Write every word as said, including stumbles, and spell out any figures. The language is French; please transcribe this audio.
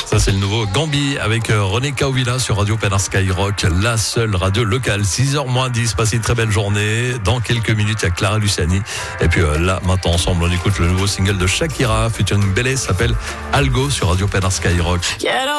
Ça, c'est le nouveau Gambi avec René Kaovila sur Radio Pénard Skyrock, la seule radio locale. six heures moins dix, passez une très belle journée. Dans quelques minutes, il y a Clara Luciani. Et puis euh, là, maintenant, ensemble, on écoute le nouveau single de Shakira, featuring Bélé, s'appelle Algo sur Radio Pénard Skyrock.